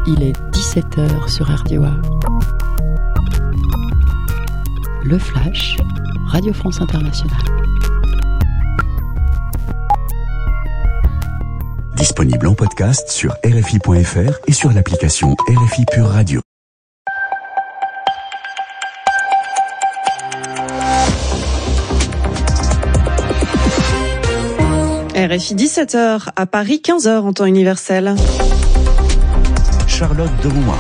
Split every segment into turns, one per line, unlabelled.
Il est 17h sur RDOA. Le Flash, Radio France Internationale.
Disponible en podcast sur RFI.fr et sur l'application RFI Pure Radio.
RFI 17h, à Paris 15h en temps universel.
Charlotte Demois.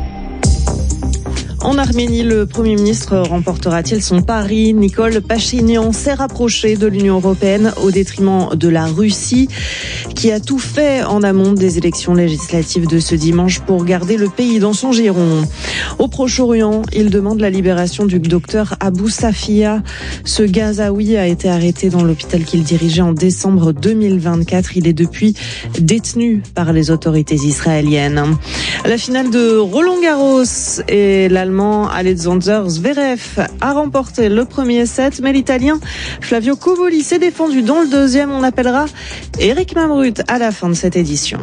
En Arménie, le Premier ministre remportera-t-il son pari ? Nikol Pachinian s'est rapproché de l'Union européenne au détriment de la Russie, qui a tout fait en amont des élections législatives de ce dimanche pour garder le pays dans son giron. Au Proche-Orient, il demande la libération du docteur Abou Safia. Ce Gazaoui a été arrêté dans l'hôpital qu'il dirigeait en décembre 2024. Il est depuis détenu par les autorités israéliennes. La finale de Roland-Garros et l'Allemand Alexander Zverev a remporté le premier set, mais l'Italien Flavio Cobolli s'est défendu dans le deuxième. On appellera Eric Mamrut à la fin de cette édition.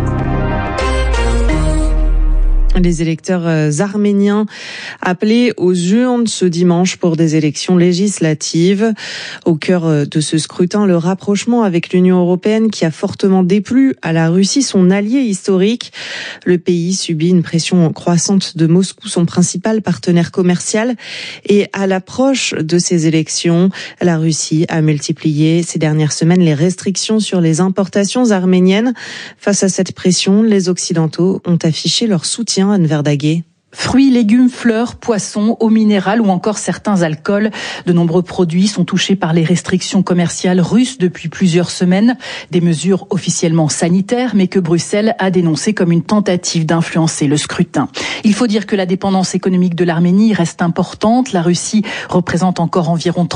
Les électeurs arméniens appelés aux urnes ce dimanche pour des élections législatives. Au cœur de ce scrutin, le rapprochement avec l'Union européenne qui a fortement déplu à la Russie, son allié historique. Le pays subit une pression croissante de Moscou, son principal partenaire commercial. Et à l'approche de ces élections, la Russie a multiplié ces dernières semaines les restrictions sur les importations arméniennes. Face à cette pression, les Occidentaux ont affiché leur soutien. Anne Verdaguet.
Fruits, légumes, fleurs, poissons, eau minérale ou encore certains alcools. De nombreux produits sont touchés par les restrictions commerciales russes depuis plusieurs semaines. Des mesures officiellement sanitaires, mais que Bruxelles a dénoncées comme une tentative d'influencer le scrutin. Il faut dire que la dépendance économique de l'Arménie reste importante. La Russie représente encore environ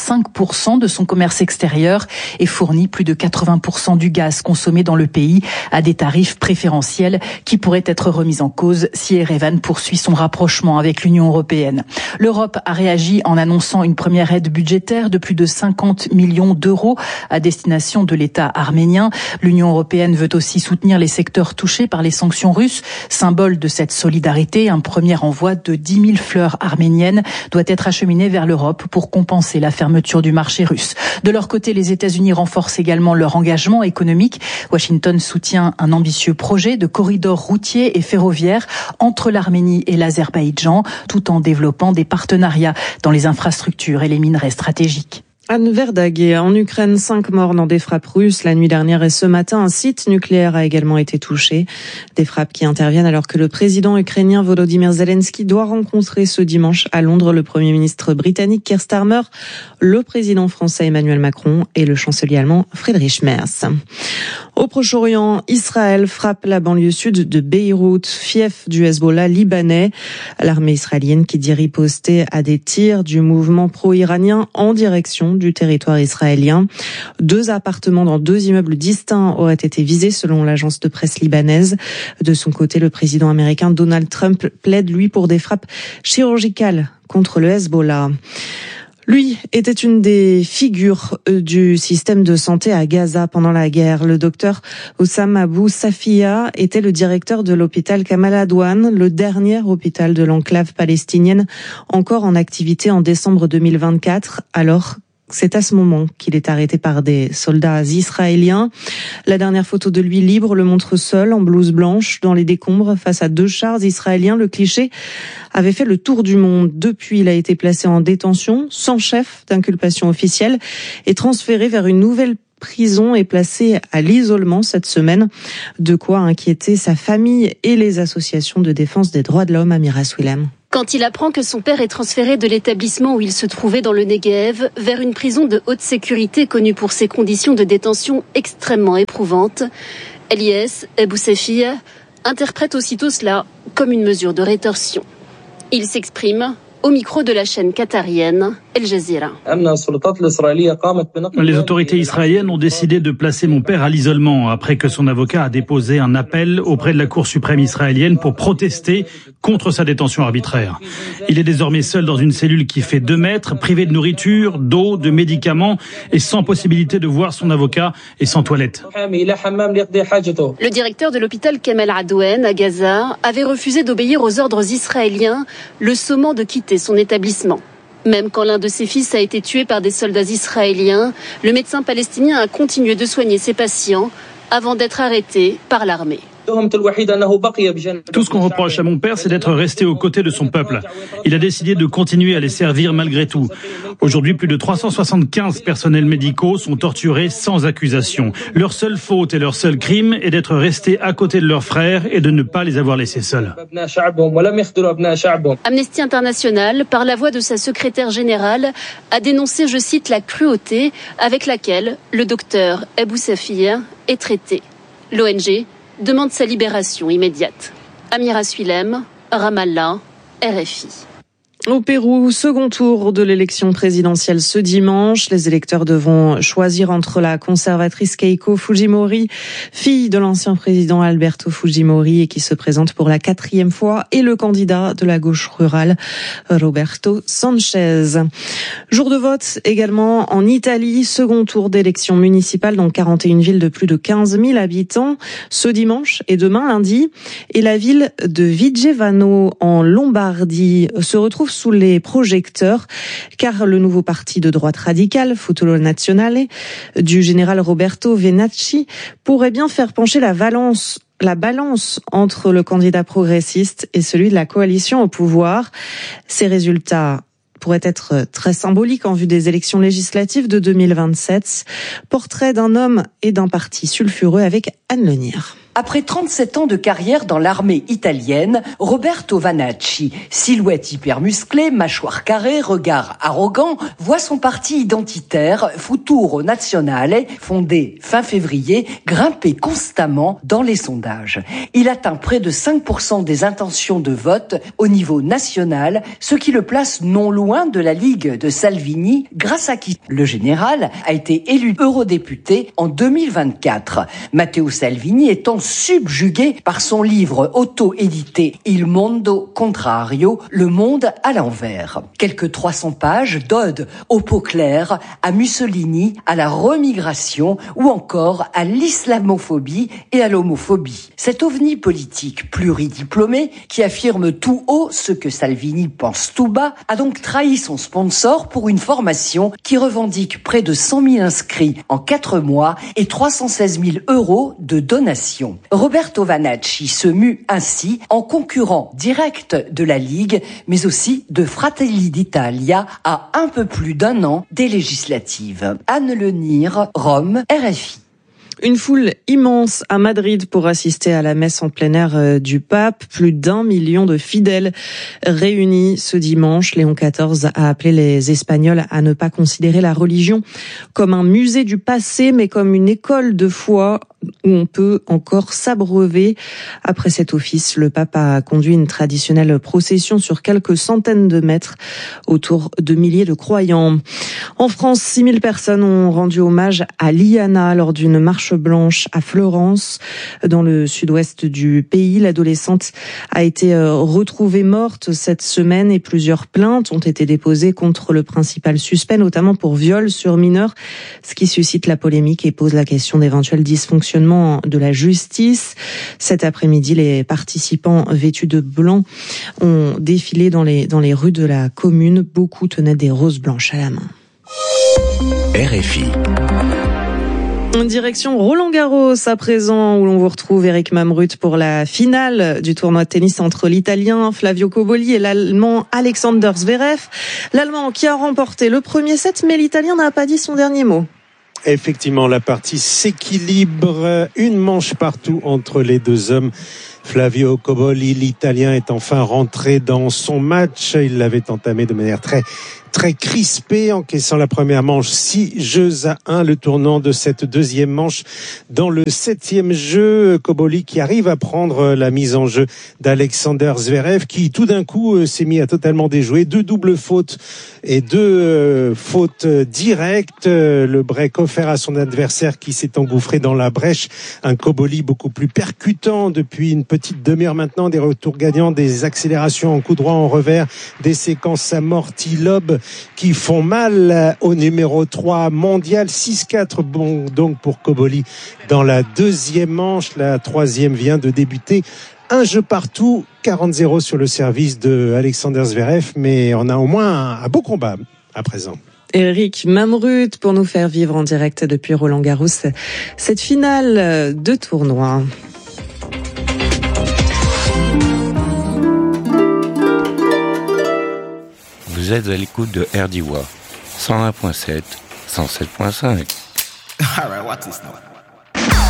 35% de son commerce extérieur et fournit plus de 80% du gaz consommé dans le pays à des tarifs préférentiels qui pourraient être remis en cause si Erevan poursuit son rapprochement avec l'Union européenne. L'Europe a réagi en annonçant une première aide budgétaire de plus de 50 millions d'euros à destination de l'État arménien. L'Union européenne veut aussi soutenir les secteurs touchés par les sanctions russes. Symbole de cette solidarité, un premier envoi de 10 000 fleurs arméniennes doit être acheminé vers l'Europe pour compenser la fermeture du marché russe. De leur côté, les États-Unis renforcent également leur engagement économique. Washington soutient un ambitieux projet de corridor routier et ferroviaire entre l'Arménie et l'Azerbaïdjan, tout en développant des partenariats dans les infrastructures et les minerais stratégiques.
Anne Verdaguet, en Ukraine, 5 morts dans des frappes russes la nuit dernière et ce matin, un site nucléaire a également été touché. Des frappes qui interviennent alors que le président ukrainien Volodymyr Zelensky doit rencontrer ce dimanche à Londres le Premier ministre britannique Keir Starmer, le président français Emmanuel Macron et le chancelier allemand Friedrich Merz. Au Proche-Orient, Israël frappe la banlieue sud de Beyrouth, fief du Hezbollah libanais. L'armée israélienne qui dit riposter à des tirs du mouvement pro-iranien en direction du territoire israélien. 2 appartements dans 2 immeubles distincts auraient été visés selon l'agence de presse libanaise. De son côté, le président américain Donald Trump plaide, lui, pour des frappes chirurgicales contre le Hezbollah. Lui était une des figures du système de santé à Gaza pendant la guerre. Le docteur Oussam Abou Safia était le directeur de l'hôpital Kamal Adwan, le dernier hôpital de l'enclave palestinienne encore en activité en décembre 2024, alors c'est à ce moment qu'il est arrêté par des soldats israéliens. La dernière photo de lui libre le montre seul, en blouse blanche, dans les décombres, face à 2 chars israéliens. Le cliché avait fait le tour du monde. Depuis, il a été placé en détention, sans chef d'inculpation officielle, et transféré vers une nouvelle prison et placé à l'isolement cette semaine. De quoi inquiéter sa famille et les associations de défense des droits de l'homme. Amira Swilem.
Quand il apprend que son père est transféré de l'établissement où il se trouvait dans le Negev vers une prison de haute sécurité connue pour ses conditions de détention extrêmement éprouvantes, Elias Abou Safia interprète aussitôt cela comme une mesure de rétorsion. Il s'exprime au micro de la chaîne qatarienne El Jazeera.
Les autorités israéliennes ont décidé de placer mon père à l'isolement après que son avocat a déposé un appel auprès de la Cour suprême israélienne pour protester contre sa détention arbitraire. Il est désormais seul dans une cellule qui fait 2 mètres, privé de nourriture, d'eau, de médicaments et sans possibilité de voir son avocat et sans toilette.
Le directeur de l'hôpital Kamal Adwan à Gaza avait refusé d'obéir aux ordres israéliens, le sommant de quitter son établissement. Même quand l'un de ses fils a été tué par des soldats israéliens, le médecin palestinien a continué de soigner ses patients avant d'être arrêté par l'armée.
Tout ce qu'on reproche à mon père, c'est d'être resté aux côtés de son peuple. Il a décidé de continuer à les servir malgré tout. Aujourd'hui, plus de 375 personnels médicaux sont torturés sans accusation. Leur seule faute et leur seul crime est d'être restés à côté de leurs frères et de ne pas les avoir laissés seuls.
Amnesty International, par la voix de sa secrétaire générale, a dénoncé, je cite, la cruauté avec laquelle le docteur Ebou Safir est traité. L'ONG demande sa libération immédiate. Amira Suilem, Ramallah, RFI.
Au Pérou, second tour de l'élection présidentielle ce dimanche. Les électeurs devront choisir entre la conservatrice Keiko Fujimori, fille de l'ancien président Alberto Fujimori et qui se présente pour la 4e fois, et le candidat de la gauche rurale, Roberto Sanchez. Jour de vote également en Italie, second tour d'élection municipale dans 41 villes de plus de 15 000 habitants, ce dimanche et demain lundi. Et la ville de Vigevano en Lombardie se retrouve sous les projecteurs, car le nouveau parti de droite radicale, Futuro Nazionale, du général Roberto Venacci, pourrait bien faire pencher la balance entre le candidat progressiste et celui de la coalition au pouvoir. Ces résultats pourrait être très symbolique en vue des élections législatives de 2027. Portrait d'un homme et d'un parti sulfureux avec Anne Lenir.
Après 37 ans de carrière dans l'armée italienne, Roberto Vanacci, silhouette hyper musclée, mâchoire carrée, regard arrogant, voit son parti identitaire, Futuro Nazionale, fondé fin février, grimper constamment dans les sondages. Il atteint près de 5% des intentions de vote au niveau national, ce qui le place non loin de la Ligue de Salvini, grâce à qui le général a été élu eurodéputé en 2024. Matteo Salvini étant subjugué par son livre auto-édité Il Mondo Contrario, Le Monde à l'envers. Quelques 300 pages d'ode au pot clair, à Mussolini, à la remigration ou encore à l'islamophobie et à l'homophobie. Cet ovni politique pluridiplômé qui affirme tout haut ce que Salvini pense tout bas a donc trahi son sponsor pour une formation qui revendique près de 100 000 inscrits en 4 mois et 316 000 € de donations. Roberto Vanacci se mue ainsi en concurrent direct de la Ligue, mais aussi de Fratelli d'Italia à un peu plus d'1 an des législatives. Anne Lenir, Rome, RFI.
Une foule immense à Madrid pour assister à la messe en plein air du pape. Plus d'1 million de fidèles réunis ce dimanche. Léon XIV a appelé les Espagnols à ne pas considérer la religion comme un musée du passé, mais comme une école de foi où on peut encore s'abreuver. Après cet office, le pape a conduit une traditionnelle procession sur quelques centaines de mètres autour de milliers de croyants. En France, 6 000 personnes ont rendu hommage à Liana lors d'une marche blanche à Florence, dans le sud-ouest du pays. L'adolescente a été retrouvée morte cette semaine et plusieurs plaintes ont été déposées contre le principal suspect, notamment pour viol sur mineur, ce qui suscite la polémique et pose la question d'éventuels dysfonctionnements de la justice. Cet après-midi, les participants vêtus de blanc ont défilé dans les rues de la commune. Beaucoup tenaient des roses blanches à la main.
RFI.
Direction Roland-Garros à présent, où l'on vous retrouve Eric Mamrut pour la finale du tournoi de tennis entre l'Italien Flavio Cobolli et l'Allemand Alexander Zverev. L'Allemand qui a remporté le premier set, mais l'Italien n'a pas dit son dernier mot.
Effectivement, la partie s'équilibre, une manche partout entre les deux hommes. Flavio Cobolli, l'Italien, est enfin rentré dans son match. Il l'avait entamé de manière très crispé, encaissant la première manche 6-1, le tournant de cette deuxième manche dans le 7e jeu. Cobolli qui arrive à prendre la mise en jeu d'Alexander Zverev, qui tout d'un coup s'est mis à totalement déjouer. 2 doubles fautes et 2 fautes directes. Le break offert à son adversaire qui s'est engouffré dans la brèche. Un Cobolli beaucoup plus percutant depuis une petite demi-heure maintenant. Des retours gagnants, des accélérations en coup droit, en revers, des séquences amorties lob qui font mal au numéro 3 mondial. 6-4 bon donc pour Cobolli dans la deuxième manche. La troisième vient de débuter. Un jeu partout, 40-0 sur le service de Alexander Zverev, mais on a au moins un beau combat à présent.
Eric Mamrut pour nous faire vivre en direct depuis Roland-Garros cette finale de tournoi.
Vous êtes à l'écoute de RDIWA 101.7, 107.5.
All right, watch this now.